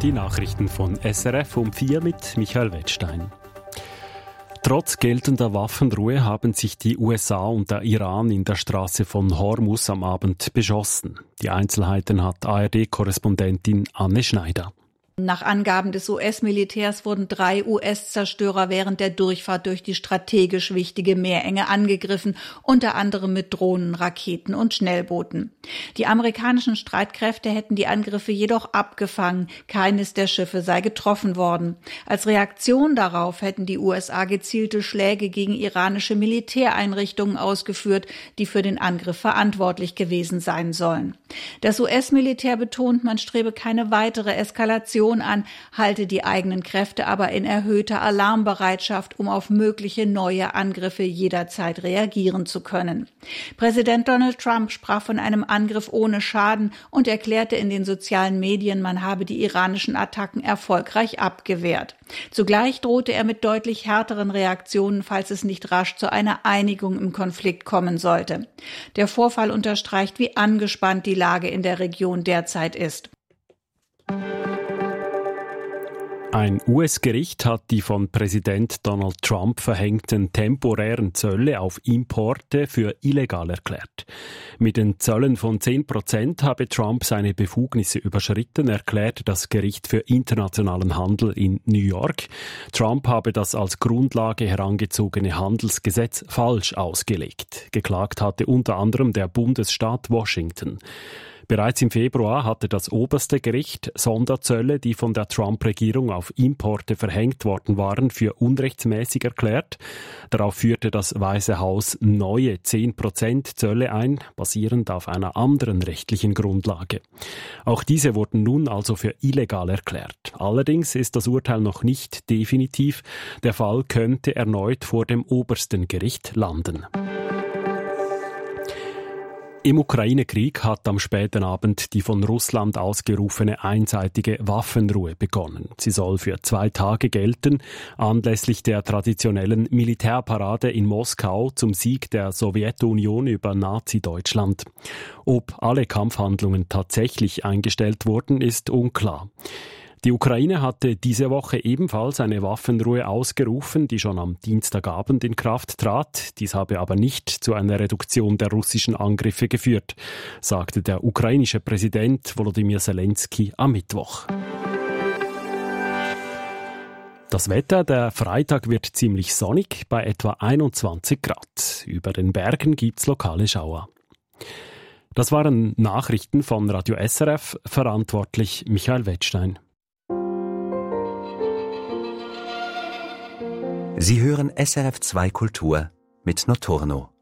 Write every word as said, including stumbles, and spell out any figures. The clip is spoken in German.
Die Nachrichten von S R F um vier mit Michael Wettstein. Trotz geltender Waffenruhe haben sich die U S A und der Iran in der Straße von Hormuz am Abend beschossen. Die Einzelheiten hat A R D-Korrespondentin Anne Schneider. Nach Angaben des U S-Militärs wurden drei U S-Zerstörer während der Durchfahrt durch die strategisch wichtige Meerenge angegriffen, unter anderem mit Drohnen, Raketen und Schnellbooten. Die amerikanischen Streitkräfte hätten die Angriffe jedoch abgefangen. Keines der Schiffe sei getroffen worden. Als Reaktion darauf hätten die U S A gezielte Schläge gegen iranische Militäreinrichtungen ausgeführt, die für den Angriff verantwortlich gewesen sein sollen. Das U S-Militär betont, man strebe keine weitere Eskalation an, halte die eigenen Kräfte aber in erhöhter Alarmbereitschaft, um auf mögliche neue Angriffe jederzeit reagieren zu können. Präsident Donald Trump sprach von einem Angriff ohne Schaden und erklärte in den sozialen Medien, man habe die iranischen Attacken erfolgreich abgewehrt. Zugleich drohte er mit deutlich härteren Reaktionen, falls es nicht rasch zu einer Einigung im Konflikt kommen sollte. Der Vorfall unterstreicht, wie angespannt die Lage in der Region derzeit ist. Ein U S-Gericht hat die von Präsident Donald Trump verhängten temporären Zölle auf Importe für illegal erklärt. Mit den Zöllen von zehn Prozent habe Trump seine Befugnisse überschritten, erklärt das Gericht für internationalen Handel in New York. Trump habe das als Grundlage herangezogene Handelsgesetz falsch ausgelegt. Geklagt hatte unter anderem der Bundesstaat Washington. Bereits im Februar hatte das oberste Gericht Sonderzölle, die von der Trump-Regierung auf Importe verhängt worden waren, für unrechtmäßig erklärt. Darauf führte das Weiße Haus neue zehn Prozent Zölle ein, basierend auf einer anderen rechtlichen Grundlage. Auch diese wurden nun also für illegal erklärt. Allerdings ist das Urteil noch nicht definitiv. Der Fall könnte erneut vor dem obersten Gericht landen. Im Ukraine-Krieg hat am späten Abend die von Russland ausgerufene einseitige Waffenruhe begonnen. Sie soll für zwei Tage gelten, anlässlich der traditionellen Militärparade in Moskau zum Sieg der Sowjetunion über Nazi-Deutschland. Ob alle Kampfhandlungen tatsächlich eingestellt wurden, ist unklar. Die Ukraine hatte diese Woche ebenfalls eine Waffenruhe ausgerufen, die schon am Dienstagabend in Kraft trat. Dies habe aber nicht zu einer Reduktion der russischen Angriffe geführt, sagte der ukrainische Präsident Volodymyr Zelensky am Mittwoch. Das Wetter, der Freitag wird ziemlich sonnig, bei etwa einundzwanzig Grad. Über den Bergen gibt's lokale Schauer. Das waren Nachrichten von Radio S R F, verantwortlich Michael Wettstein. Sie hören S R F zwei Kultur mit Notorno.